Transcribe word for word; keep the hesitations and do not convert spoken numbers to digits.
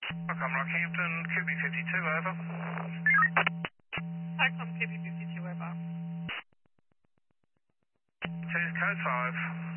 Welcome, Rockhampton, Q B fifty-two, over. Hi, Tom, K B fifty-two, over. Two's code five.